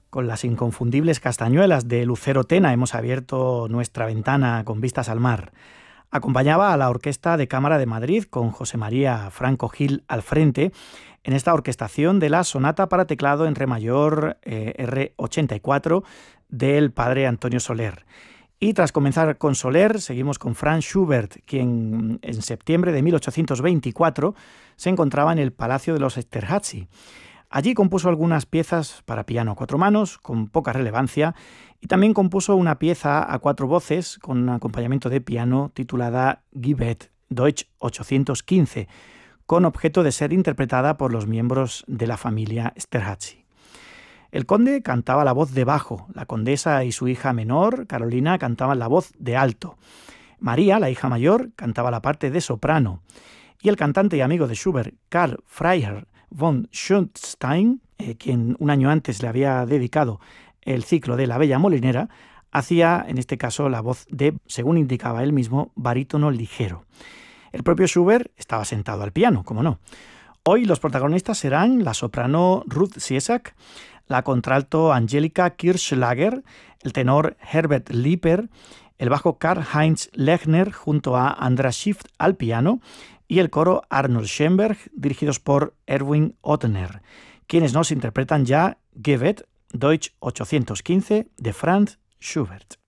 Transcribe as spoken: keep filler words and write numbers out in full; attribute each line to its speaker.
Speaker 1: Con las inconfundibles castañuelas de Lucero Tena hemos abierto nuestra ventana con vistas al mar. Acompañaba a la Orquesta de Cámara de Madrid con José María Franco Gil al frente en esta orquestación de la sonata para teclado en re mayor eh, erre ochenta y cuatro del padre Antonio Soler. Y tras comenzar con Soler, seguimos con Franz Schubert, quien en septiembre de mil ochocientos veinticuatro se encontraba en el Palacio de los Esterházy. Allí compuso algunas piezas para piano a cuatro manos, con poca relevancia, y también compuso una pieza a cuatro voces con un acompañamiento de piano titulada Gibbet, Deutsch ochocientos quince, con objeto de ser interpretada por los miembros de la familia Esterházy. El conde cantaba la voz de bajo, la condesa y su hija menor, Carolina, cantaban la voz de alto. María, la hija mayor, cantaba la parte de soprano, y el cantante y amigo de Schubert, Karl Freiherr von Schönstein, eh, quien un año antes le había dedicado el ciclo de La Bella Molinera, hacía en este caso la voz de, según indicaba él mismo, barítono ligero. El propio Schubert estaba sentado al piano, como no. Hoy los protagonistas serán la soprano Ruth Siesak, la contralto Angelika Kirchschlager, el tenor Herbert Lieper, el bajo Karl-Heinz Lechner junto a Andras Schiff al piano y el coro Arnold Schoenberg, dirigidos por Erwin Ottner, quienes nos interpretan ya Gibbet, Deutsch ochocientos quince, de Franz Schubert.